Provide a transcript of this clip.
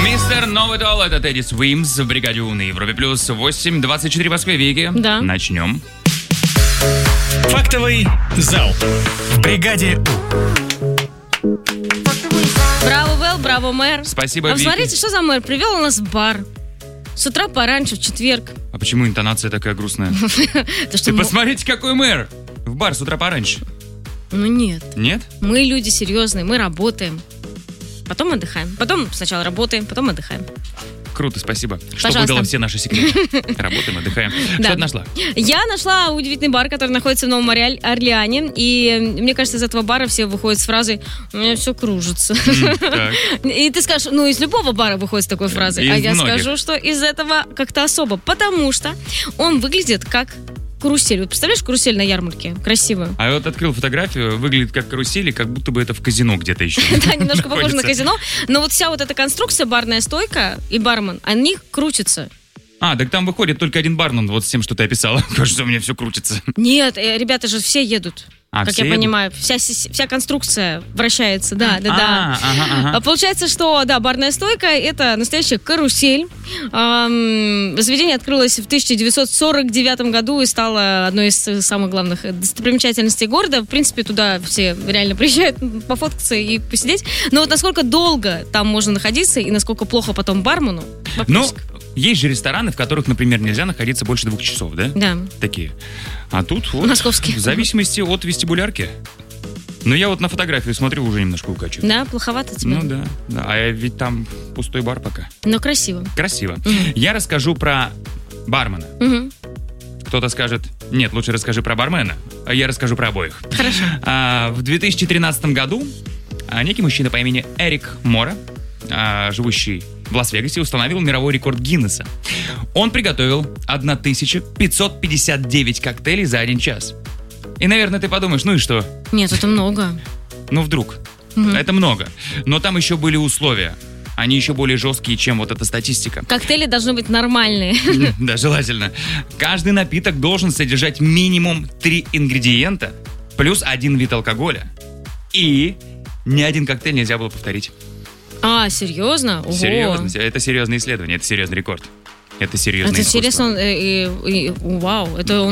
Мистер Know It All, это Teddy Swims в бригаде У на Европе Плюс. 8:24 в Москве, Вики. Да. Начнем. Фактовый зал в бригаде У. Браво, Вэл, браво, мэр. Спасибо, А Вики. посмотрите, что за мэр? Привел у нас в бар. С утра пораньше, в четверг. А почему интонация такая грустная? Ты посмотрите, какой мэр. В бар с утра пораньше. Ну нет. Нет? Мы люди серьезные, мы работаем. Потом отдыхаем. Потом сначала работаем, потом отдыхаем. Круто, спасибо. Что Пожалуйста. выдало все наши секреты. Работаем, отдыхаем. Да. Что ты нашла? Я нашла удивительный бар, который находится в Новом Орлеане. И мне кажется, из этого бара все выходят с фразой «У меня все кружится». Так. И ты скажешь, ну, из любого бара выходит с такой фразой. А Из я многих. скажу, что из этого как-то особо. Потому что он выглядит как карусель. Вот представляешь карусель на ярмарке? Красивую. А я вот открыл фотографию, выглядит как карусели, как будто бы это в казино где-то еще. Да, немножко похоже на находится. казино. Но вот вся вот эта конструкция, барная стойка и бармен, они крутятся. А, так там выходит только один бармен, вот с тем, что ты описала. Кажется, у меня все крутится. Нет, ребята же все едут. А, как все я едут? понимаю, вся конструкция вращается, да. Ага, ага. А получается, что, да, барная стойка – это настоящая карусель. Заведение открылось в 1949 году и стало одной из самых главных достопримечательностей города. В принципе, туда все реально приезжают пофоткаться и посидеть. Но вот насколько долго там можно находиться и насколько плохо потом бармену – Ну, вопросик. есть же рестораны, в которых, например, нельзя находиться больше 2 часов, да? Да. Такие. А тут вот Московские. в зависимости от вестибулярки. Но я вот на фотографию смотрю, уже немножко укачиваю. Да, плоховато тебе. Ну да. А ведь там пустой бар пока. Но красиво. Красиво. Я расскажу про бармена. Мгм. Кто-то скажет, нет, лучше расскажи про бармена. А я расскажу про обоих. Хорошо. В 2013 году некий мужчина по имени Эрик Мора, живущий в Лас-Вегасе, установил мировой рекорд Гиннесса. Он приготовил 1559 коктейлей за 1 час. И, наверное, ты подумаешь, ну и что? Нет, это много. Ну вдруг. Это много. Но там еще были условия. Они еще более жесткие, чем вот эта статистика. Коктейли должны быть нормальные. Да, желательно. Каждый напиток должен содержать минимум 3 ингредиента плюс 1 вид алкоголя. И ни один коктейль нельзя было повторить. А, серьезно? Ого. Серьезно. Это серьезное исследование, это серьезный рекорд. Это серьезное Это искусство. интересно. Вау, это